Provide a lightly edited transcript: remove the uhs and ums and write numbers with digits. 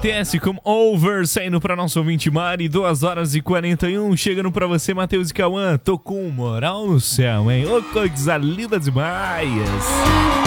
BTS com Over, saindo pra nosso ouvinte Mari, 2h41, chegando pra você, Matheus e Cauã, tô com moral no céu, hein? Ô, coisa linda demais!